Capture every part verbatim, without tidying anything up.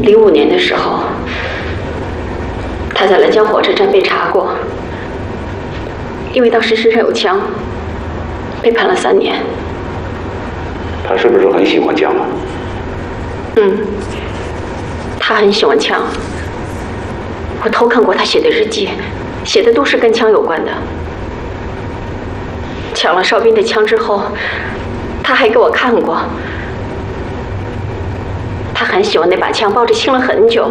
零五年的时候，他在兰江火车站被查过，因为当时身上有枪，被判了三年。 他是不是很喜欢枪啊？ 嗯，他很喜欢枪。我偷看过他写的日记，写的都是跟枪有关的。抢了哨兵的枪之后，他还给我看过。他很喜欢那把枪，抱着亲了很久。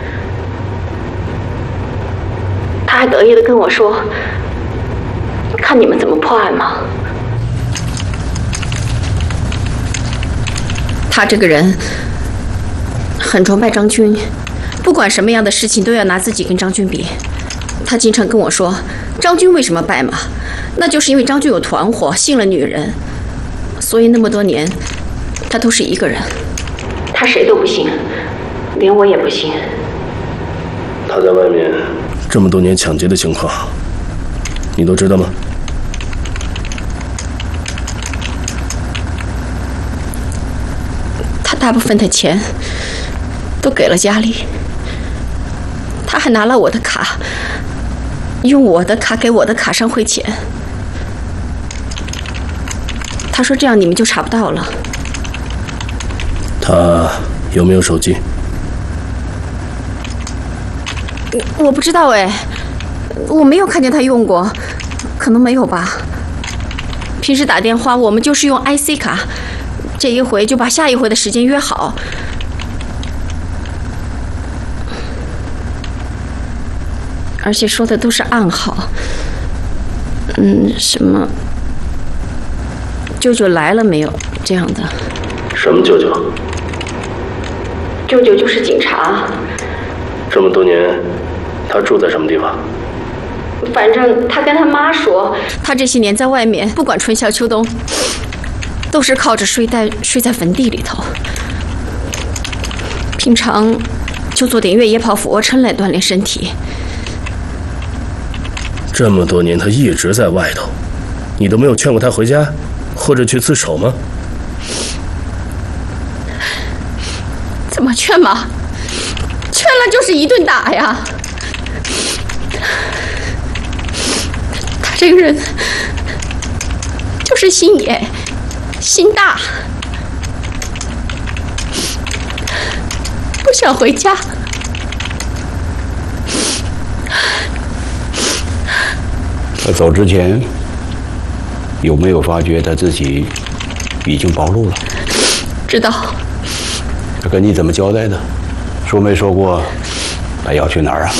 他还得意地跟我说：“看你们怎么破案吗？”他这个人很崇拜张军，不管什么样的事情都要拿自己跟张军比。他经常跟我说，张军为什么败马，那就是因为张军有团伙，信了女人，所以那么多年他都是一个人。他谁都不信，连我也不信。 他在外面这么多年抢劫的情况，你都知道吗？ 他大部分的钱都给了家里，他还拿了我的卡，用我的卡给我的卡上汇钱。他说这样你们就查不到了。 他有没有手机？ 我不知道哎，我没有看见他用过，可能没有吧。平时打电话我们就是用 I C 卡，这一回就把下一回的时间约好。而且说的都是暗号，嗯，什么舅舅来了没有这样的。 什么舅舅？ 舅舅就是警察。 这么多年，他住在什么地方？ 反正他跟他妈说，他这些年在外面，不管春夏秋冬，都是靠着睡袋睡在坟地里头。平常就做点越野跑、俯卧撑来锻炼身体。 这么多年，他一直在外头，你都没有劝过他回家，或者去自首吗？ 怎么劝嘛？劝了就是一顿打呀！他这个人就是心野、心大，不想回家。 他走之前有没有发觉他自己已经暴露了？ 知道。 他跟你怎么交代的？说没说过他要去哪儿啊？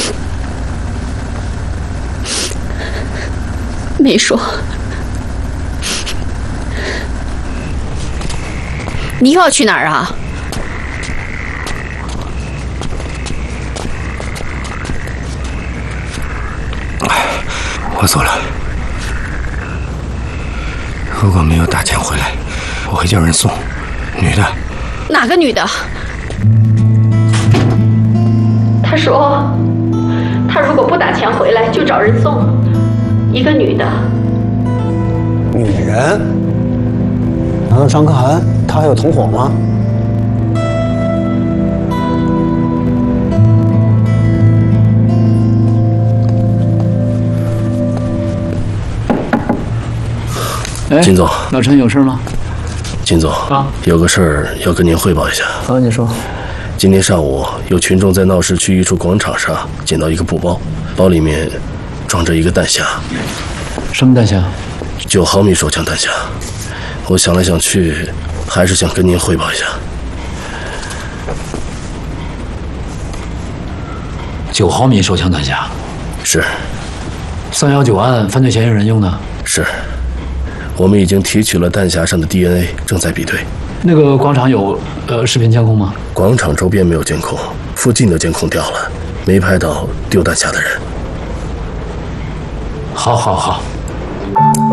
没说。你又要去哪儿啊？ 我走了。如果没有打钱回来，我会叫人送。女的。 哪个女的？他说，他如果不打钱回来，就找人送。一个女的。 女人？难道张可涵他还有同伙吗？ 哎， 金总， 老陈有事吗？ 金总啊，有个事儿要跟您汇报一下。 啊，你说。 今天上午有群众在闹市区一处广场上捡到一个布包，包里面装着一个弹匣。 什么弹匣？ 九毫米手枪弹匣。我想来想去，还是想跟您汇报一下。 九毫米手枪弹匣。 是。 三幺九案犯罪嫌疑人用的。 是。我们已经提取了弹匣上的 D N A， 正在比对。 那个广场有呃视频监控吗？ 广场周边没有监控，附近的监控掉了，没拍到丢弹匣的人。 好，好，好。